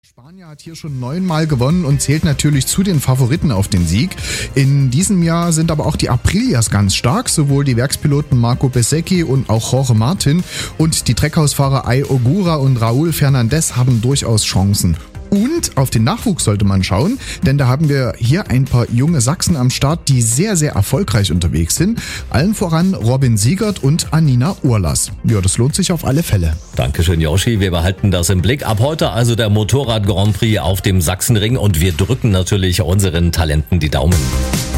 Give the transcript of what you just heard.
Spanier hat hier schon 9-mal gewonnen und zählt natürlich zu den Favoriten auf den Sieg. In diesem Jahr sind aber auch die Aprilias ganz stark, sowohl die Werkspiloten Marco Bezzecchi und auch Jorge Martin und die Treckhausfahrer Ai Ogura und Raúl Fernández haben durchaus Chancen. Und auf den Nachwuchs sollte man schauen, denn da haben wir hier ein paar junge Sachsen am Start, die sehr, sehr erfolgreich unterwegs sind. Allen voran Robin Siegert und Anina Urlas. Ja, das lohnt sich auf alle Fälle. Dankeschön, Yoshi. Wir behalten das im Blick. Ab heute also der Motorrad Grand Prix auf dem Sachsenring und wir drücken natürlich unseren Talenten die Daumen.